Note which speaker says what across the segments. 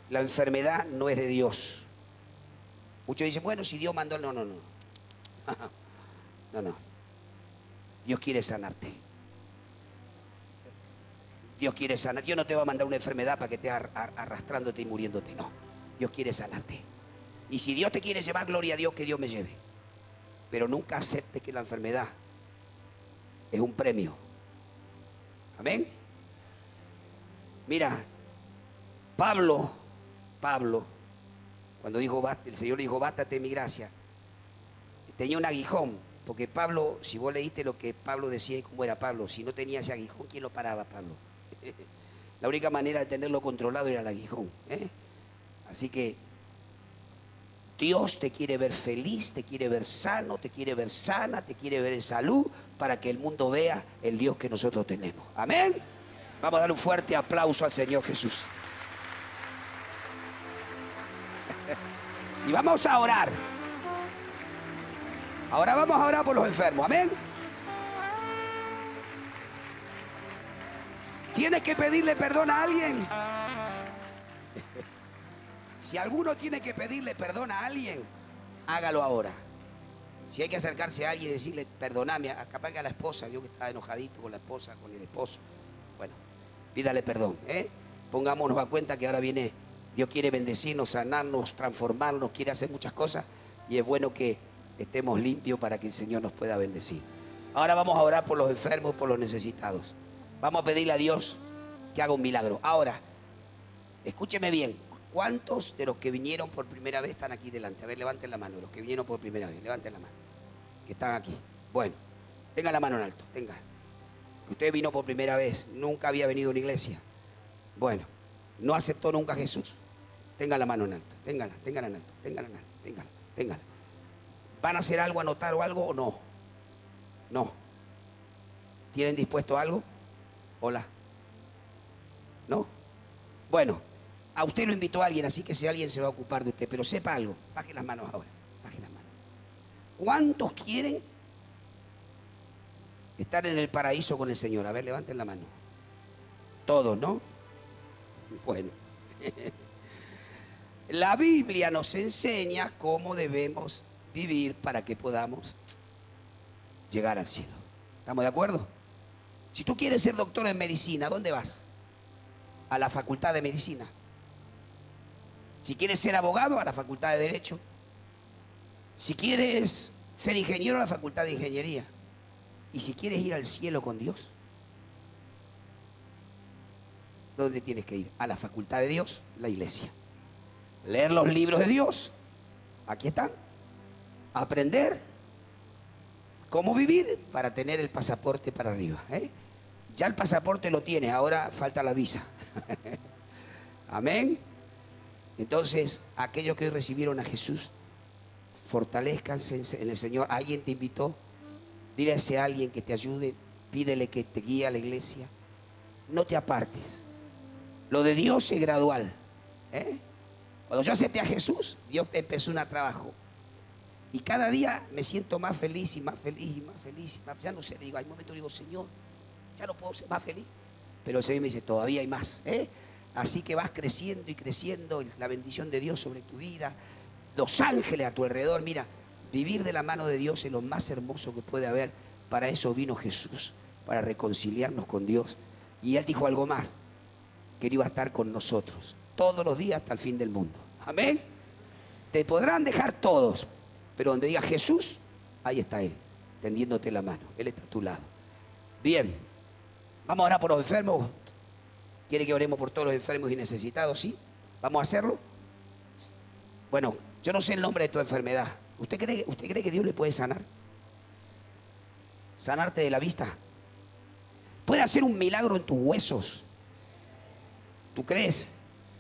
Speaker 1: La enfermedad no es de Dios. Muchos dicen, bueno, si Dios mandó... No, no, no. No, no. Dios quiere sanarte. Dios quiere sanar. Dios no te va a mandar una enfermedad para que estés arrastrándote y muriéndote. No. Dios quiere sanarte. Y si Dios te quiere llevar, gloria a Dios, que Dios me lleve. Pero nunca aceptes que la enfermedad es un premio. Amén. Mira, Pablo, cuando dijo, el Señor le dijo, bástate mi gracia, tenía un aguijón, porque Pablo, si vos leíste lo que Pablo decía y cómo era Pablo, si no tenía ese aguijón, ¿quién lo paraba, Pablo? La única manera de tenerlo controlado era el aguijón, ¿eh? Así que Dios te quiere ver feliz, te quiere ver sano, te quiere ver sana, te quiere ver en salud, para que el mundo vea el Dios que nosotros tenemos. Amén. Vamos a dar un fuerte aplauso al Señor Jesús. Y vamos a orar. Ahora vamos a orar por los enfermos. Amén. ¿Tienes que pedirle perdón a alguien? Si alguno tiene que pedirle perdón a alguien, hágalo ahora. Si hay que acercarse a alguien y decirle, perdóname, capaz que a la esposa, vio que está enojadito con la esposa, con el esposo. Bueno, pídale perdón, ¿eh? Pongámonos a cuenta que ahora viene, Dios quiere bendecirnos, sanarnos, transformarnos, quiere hacer muchas cosas y es bueno que estemos limpios para que el Señor nos pueda bendecir. Ahora vamos a orar por los enfermos, por los necesitados. Vamos a pedirle a Dios que haga un milagro. Ahora, escúcheme bien. ¿Cuántos de los que vinieron por primera vez están aquí delante? A ver, levanten la mano. Los que vinieron por primera vez, levanten la mano. Que están aquí. Bueno, tengan la mano en alto, tengan. Que usted vino por primera vez, nunca había venido a una iglesia. Bueno, no aceptó nunca a Jesús. Tengan la mano en alto, ténganla en alto, ténganla. ¿Van a hacer algo, anotar o algo o no? No. ¿Tienen dispuesto algo? Hola. ¿No? Bueno. A usted lo invitó a alguien, así que si alguien se va a ocupar de usted, pero sepa algo, baje las manos ahora, baje las manos. ¿Cuántos quieren estar en el paraíso con el Señor? A ver, levanten la mano. Todos, ¿no? Bueno. La Biblia nos enseña cómo debemos vivir para que podamos llegar al cielo. ¿Estamos de acuerdo? Si tú quieres ser doctor en medicina, ¿dónde vas? A la facultad de medicina. Si quieres ser abogado, a la facultad de Derecho. Si quieres ser ingeniero, a la facultad de Ingeniería. Y si quieres ir al cielo con Dios, ¿dónde tienes que ir? A la facultad de Dios, la iglesia. Leer los libros de Dios. Aquí están. Aprender cómo vivir para tener el pasaporte para arriba, ¿eh? Ya el pasaporte lo tienes, ahora falta la visa. Amén. Entonces, aquellos que hoy recibieron a Jesús, fortalezcanse en el Señor. Alguien te invitó, dile a ese alguien que te ayude, pídele que te guíe a la iglesia. No te apartes. Lo de Dios es gradual, ¿eh? Cuando yo acepté a Jesús, Dios empezó un trabajo. Y cada día me siento más feliz y más feliz y más feliz. Y más, ya no sé, digo, hay momentos digo, Señor, ya no puedo ser más feliz. Pero el Señor me dice, todavía hay más, ¿eh? Así que vas creciendo y creciendo, la bendición de Dios sobre tu vida, los ángeles a tu alrededor. Mira, vivir de la mano de Dios es lo más hermoso que puede haber. Para eso vino Jesús, para reconciliarnos con Dios. Y Él dijo algo más, que Él iba a estar con nosotros todos los días hasta el fin del mundo. Amén. Te podrán dejar todos, pero donde diga Jesús, ahí está Él, tendiéndote la mano. Él está a tu lado. Bien, vamos a orar por los enfermos. ¿Quiere que oremos por todos los enfermos y necesitados? ¿Sí? ¿Vamos a hacerlo? Bueno, yo no sé el nombre de tu enfermedad. ¿Usted cree que Dios le puede sanar? ¿Sanarte de la vista? ¿Puede hacer un milagro en tus huesos? ¿Tú crees?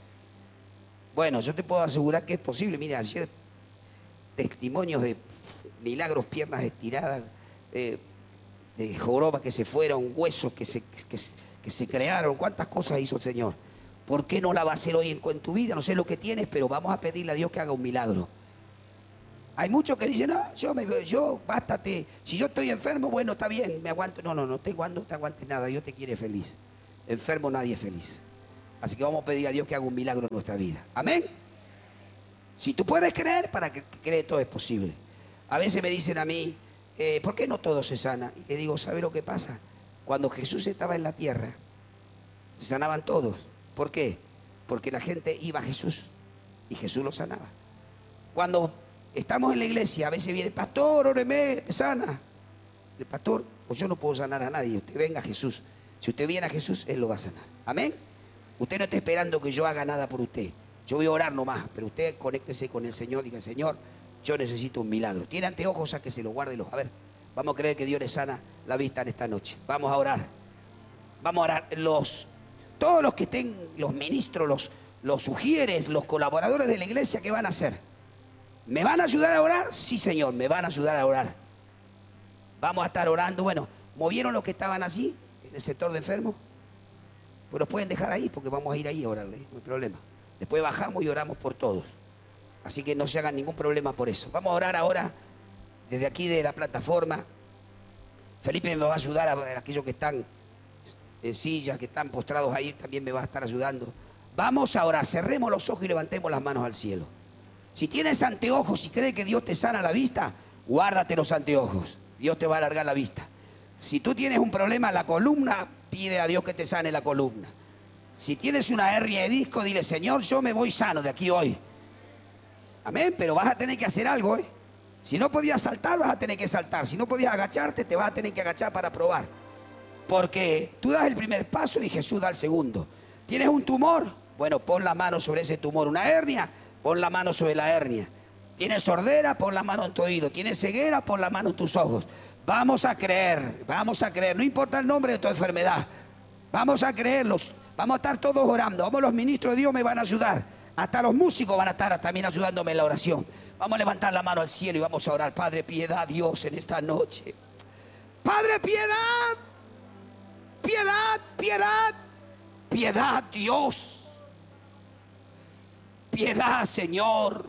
Speaker 1: Bueno, yo te puedo asegurar que es posible. Mira, ayer testimonios de milagros, piernas estiradas, de jorobas que se fueron, huesos que se crearon. ¿Cuántas cosas hizo el Señor? ¿Por qué no la va a hacer hoy en tu vida? No sé lo que tienes, pero vamos a pedirle a Dios que haga un milagro. Hay muchos que dicen, no, yo, bástate. Si yo estoy enfermo, bueno, está bien, me aguanto. No te aguantes nada, Dios te quiere feliz. Enfermo nadie es feliz. Así que vamos a pedir a Dios que haga un milagro en nuestra vida. Amén. Si tú puedes creer, para que cree todo es posible. A veces me dicen a mí, ¿por qué no todo se sana? Y le digo, ¿sabe lo que pasa? Cuando Jesús estaba en la tierra, se sanaban todos. ¿Por qué? Porque la gente iba a Jesús y Jesús los sanaba. Cuando estamos en la iglesia, a veces viene, pastor, óreme, me sana. El pastor, pues yo no puedo sanar a nadie, usted venga a Jesús. Si usted viene a Jesús, Él lo va a sanar. Amén. Usted no está esperando que yo haga nada por usted. Yo voy a orar nomás, pero usted conéctese con el Señor, diga, Señor, yo necesito un milagro. ¿Tiene anteojos? Sáqueselo, guárdelos. A ver, vamos a creer que Dios le sana la vista en esta noche. Vamos a orar. Vamos a orar. Todos los que estén, los ministros, los sugieres, los colaboradores de la iglesia, ¿qué van a hacer? ¿Me van a ayudar a orar? Sí, Señor, me van a ayudar a orar. Vamos a estar orando. Bueno, ¿movieron los que estaban así, en el sector de enfermos? Pues los pueden dejar ahí, porque vamos a ir ahí a orarle, no hay problema. Después bajamos y oramos por todos. Así que no se hagan ningún problema por eso. Vamos a orar ahora, desde aquí de la plataforma. Felipe me va a ayudar a aquellos que están en sillas, que están postrados ahí, también me va a estar ayudando. Vamos a orar, cerremos los ojos y levantemos las manos al cielo. Si tienes anteojos y crees que Dios te sana la vista, guárdate los anteojos. Dios te va a alargar la vista. Si tú tienes un problema en la columna, pide a Dios que te sane la columna. Si tienes una hernia de disco, dile, Señor, yo me voy sano de aquí hoy. Amén, pero vas a tener que hacer algo, ¿eh? Si no podías saltar, vas a tener que saltar. Si no podías agacharte, te vas a tener que agachar para probar. Porque tú das el primer paso y Jesús da el segundo. ¿Tienes un tumor? Bueno, pon la mano sobre ese tumor. ¿Una hernia? Pon la mano sobre la hernia. ¿Tienes sordera? Pon la mano en tu oído. ¿Tienes ceguera? Pon la mano en tus ojos. Vamos a creer, no importa el nombre de tu enfermedad. Vamos a creerlos, vamos a estar todos orando. Vamos, los ministros de Dios me van a ayudar. Hasta los músicos van a estar también ayudándome en la oración. Vamos a levantar la mano al cielo y vamos a orar. Padre, piedad, Dios, en esta noche. Padre, piedad, piedad, piedad, piedad, Dios. Piedad, Señor.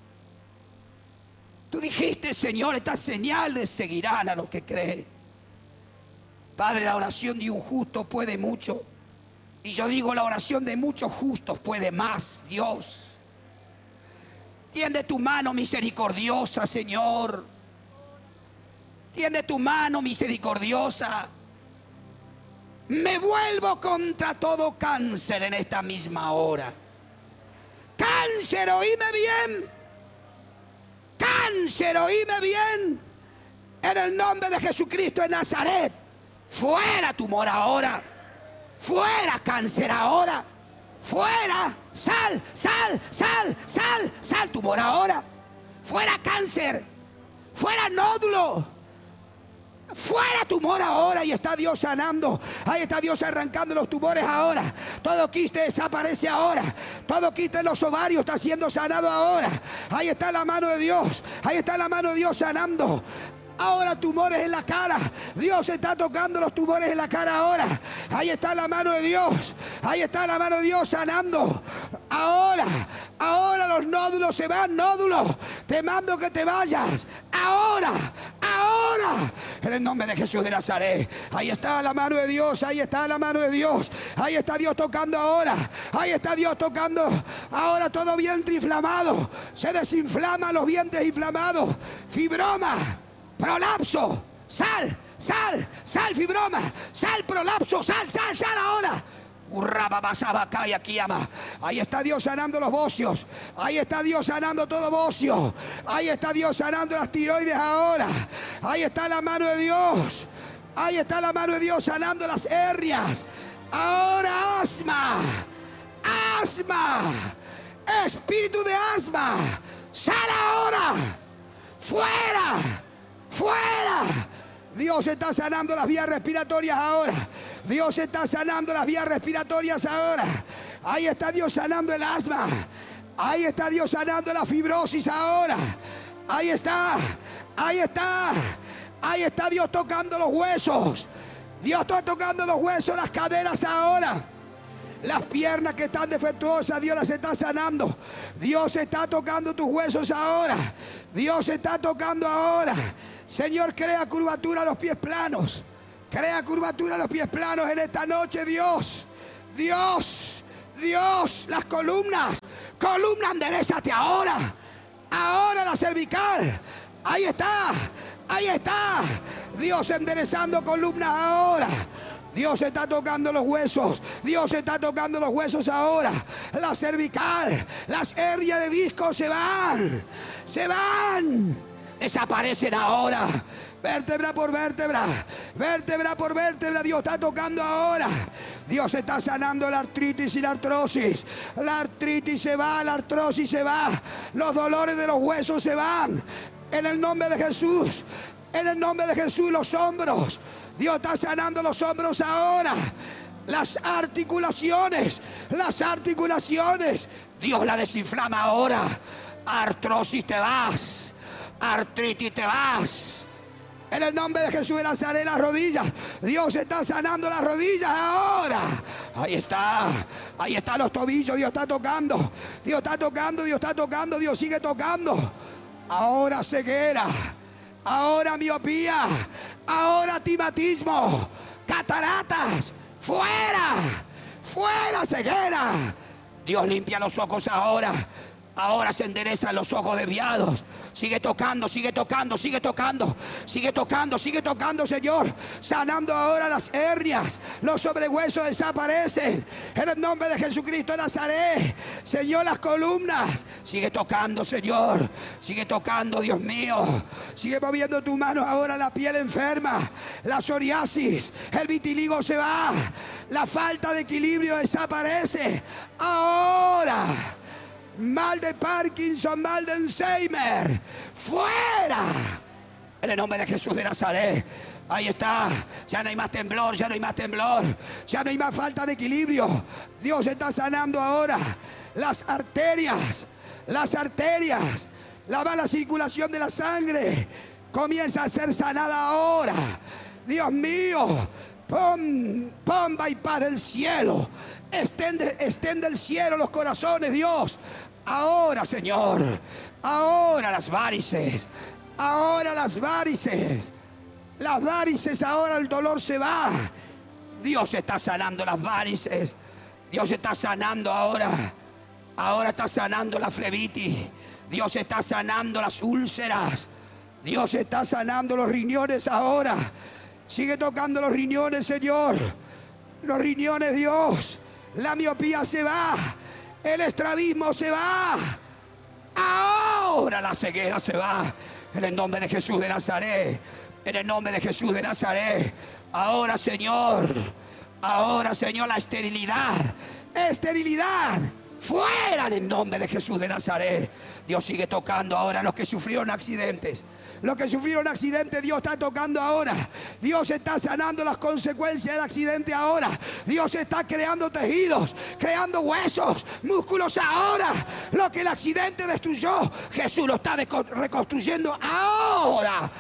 Speaker 1: Tú dijiste, Señor, estas señales seguirán a los que creen. Padre, la oración de un justo puede mucho. Y yo digo, la oración de muchos justos puede más, Dios. Tiende tu mano misericordiosa, Señor. Tiende tu mano misericordiosa. Me vuelvo contra todo cáncer en esta misma hora. Cáncer, oíme bien. Cáncer, oíme bien. En el nombre de Jesucristo de Nazaret. Fuera tumor ahora. Fuera cáncer ahora. Fuera. Sal, sal, sal, sal, sal tumor ahora. Fuera cáncer. Fuera nódulo. Fuera tumor ahora. Y está Dios sanando. Ahí está Dios arrancando los tumores ahora. Todo quiste desaparece ahora. Todo quiste en los ovarios está siendo sanado ahora. Ahí está la mano de Dios. Ahí está la mano de Dios sanando. Ahora tumores en la cara. Dios está tocando los tumores en la cara ahora. Ahí está la mano de Dios. Ahí está la mano de Dios sanando. Ahora los nódulos se van, nódulos. Te mando que te vayas. Ahora. En el nombre de Jesús de Nazaret. Ahí está la mano de Dios. Ahí está la mano de Dios. Ahí está Dios tocando ahora. Ahí está Dios tocando. Ahora todo vientre inflamado. Se desinflama los vientres inflamados. Fibroma. Prolapso, sal, fibroma, sal, prolapso, sal ahora. Ahí está Dios sanando los bocios. Ahí está Dios sanando todo bocio. Ahí está Dios sanando las tiroides ahora. Ahí está la mano de Dios. Ahí está la mano de Dios sanando las hernias. Ahora asma. Espíritu de asma. Sal ahora. Fuera. Dios está sanando las vías respiratorias ahora. Dios está sanando las vías respiratorias ahora. Ahí está Dios sanando el asma. Ahí está Dios sanando la fibrosis ahora. Ahí está Dios tocando los huesos. Dios está tocando los huesos, las caderas ahora. Las piernas que están defectuosas, Dios las está sanando. Dios está tocando tus huesos ahora. Dios está tocando ahora. Señor, crea curvatura a los pies planos. Crea curvatura a los pies planos en esta noche, Dios. Dios, las columnas. Columna, enderezate ahora. Ahora la cervical. Ahí está. Ahí está. Dios enderezando columnas ahora. Dios está tocando los huesos. Dios está tocando los huesos ahora. La cervical, las hernias de disco se van. Se van. Desaparecen ahora. Vértebra por vértebra. Vértebra por vértebra. Dios está tocando ahora. Dios está sanando la artritis y la artrosis. La artritis se va, la artrosis se va. Los dolores de los huesos se van. En el nombre de Jesús. En el nombre de Jesús, los hombros. Dios está sanando los hombros ahora. Las articulaciones. Las articulaciones. Dios la desinflama ahora. Artrosis te vas. Artritis te vas. En el nombre de Jesús de Nazaret, las rodillas. Dios está sanando las rodillas ahora. Ahí está. Ahí están los tobillos. Dios está tocando. Dios está tocando. Dios está tocando. Dios sigue tocando. Ahora ceguera. Ahora miopía. Ahora astigmatismo. Cataratas. Fuera. Fuera ceguera. Dios limpia los ojos ahora. Ahora se enderezan los ojos desviados. Sigue tocando, sigue tocando, sigue tocando. Sigue tocando, sigue tocando, Señor. Sanando ahora las hernias. Los sobrehuesos desaparecen. En el nombre de Jesucristo de Nazaret. Señor, las columnas. Sigue tocando, Señor. Sigue tocando, Dios mío. Sigue moviendo tu mano ahora. La piel enferma. La psoriasis. El vitiligo se va. La falta de equilibrio desaparece. Ahora. Mal de Parkinson, mal de Alzheimer, fuera. En el nombre de Jesús de Nazaret. Ahí está. Ya no hay más temblor, ya no hay más temblor. Ya no hay más falta de equilibrio. Dios está sanando ahora las arterias. Las arterias. La mala circulación de la sangre comienza a ser sanada ahora. Dios mío. Pon bypass del cielo. Extende el cielo los corazones, Dios. Ahora, Señor. Ahora las varices. Ahora las varices. Las varices, ahora el dolor se va. Dios está sanando las varices. Dios está sanando ahora. Ahora está sanando la flebitis. Dios está sanando las úlceras. Dios está sanando los riñones ahora. Sigue tocando los riñones, Señor. Los riñones, Dios. La miopía se va. El estrabismo se va. Ahora la ceguera se va. En el nombre de Jesús de Nazaret. En el nombre de Jesús de Nazaret. Ahora, Señor. Ahora, Señor, la esterilidad. Esterilidad. Fuera en el nombre de Jesús de Nazaret. Dios sigue tocando ahora a los que sufrieron accidentes. Los que sufrieron accidentes, Dios está tocando ahora. Dios está sanando las consecuencias del accidente ahora. Dios está creando tejidos, creando huesos, músculos ahora. Lo que el accidente destruyó, Jesús lo está reconstruyendo ahora.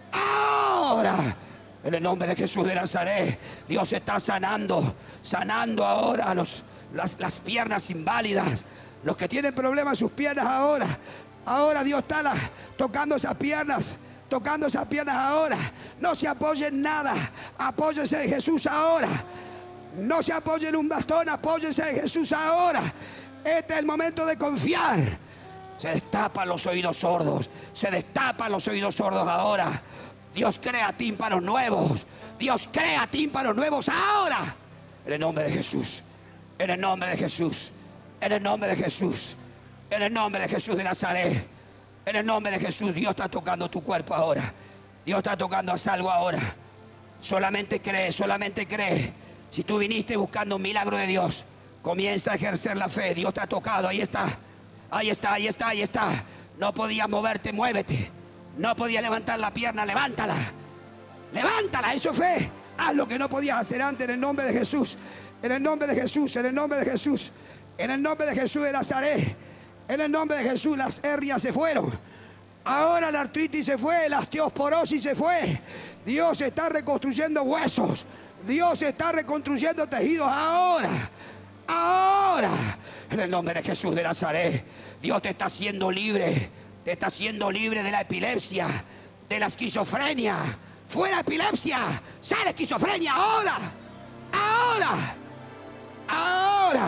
Speaker 1: Ahora. En el nombre de Jesús de Nazaret, Dios está sanando ahora las piernas inválidas. Los que tienen problemas en sus piernas ahora. Ahora Dios está tocando esas piernas ahora. No se apoyen en nada. Apóyense en Jesús ahora. No se apoyen en un bastón. Apóyense en Jesús ahora. Este es el momento de confiar. Se destapan los oídos sordos. Se destapan los oídos sordos ahora. Dios crea tímpanos nuevos. Dios crea tímpanos nuevos ahora. En el nombre de Jesús. En el nombre de Jesús. En el nombre de Jesús. En el nombre de Jesús de Nazaret. En el nombre de Jesús. Dios está tocando tu cuerpo ahora. Dios está tocando a salvo ahora. Solamente cree, solamente cree. Si tú viniste buscando un milagro de Dios, comienza a ejercer la fe. Dios te ha tocado. Ahí está. Ahí está, ahí está, ahí está. No podías moverte, muévete. No podías levantar la pierna, levántala. Levántala, eso es fe. Haz lo que no podías hacer antes en el nombre de Jesús. En el nombre de Jesús, en el nombre de Jesús. En el nombre de Jesús de Nazaret. En el nombre de Jesús las hernias se fueron. Ahora la artritis se fue, la osteoporosis se fue. Dios está reconstruyendo huesos. Dios está reconstruyendo tejidos ahora. Ahora. En el nombre de Jesús de Nazaret. Dios te está haciendo libre. Te está haciendo libre de la epilepsia, de la esquizofrenia. ¡Fuera epilepsia! ¡Sale esquizofrenia ahora! ¡Ahora! ¡Ahora!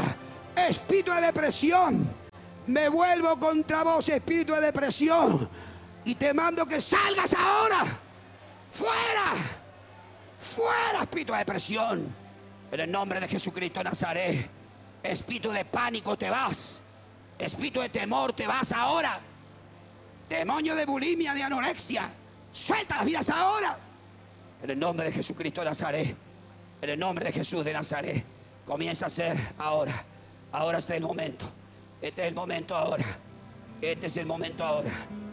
Speaker 1: Espíritu de depresión, me vuelvo contra vos, espíritu de depresión, y te mando que salgas ahora. Fuera, fuera, espíritu de depresión, en el nombre de Jesucristo de Nazaret. Espíritu de pánico, te vas. Espíritu de temor, te vas ahora. Demonio de bulimia, de anorexia, suelta las vidas ahora, en el nombre de Jesucristo de Nazaret. En el nombre de Jesús de Nazaret. Comienza a ser ahora. Ahora es el momento. Este es el momento ahora. Este es el momento ahora.